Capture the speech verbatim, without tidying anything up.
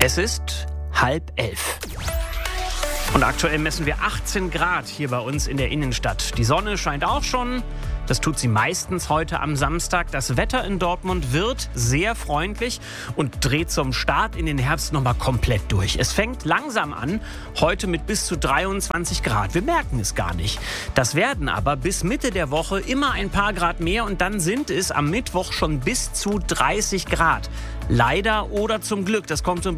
Es ist halb elf. Und aktuell messen wir achtzehn Grad hier bei uns in der Innenstadt. Die Sonne scheint auch schon. Das tut sie meistens heute am Samstag. Das Wetter in Dortmund wird sehr freundlich und dreht zum Start in den Herbst nochmal komplett durch. Es fängt langsam an, heute mit bis zu dreiundzwanzig Grad. Wir merken es gar nicht. Das werden aber bis Mitte der Woche immer ein paar Grad mehr und dann sind es am Mittwoch schon bis zu dreißig Grad. Leider oder zum Glück, das kommt so ein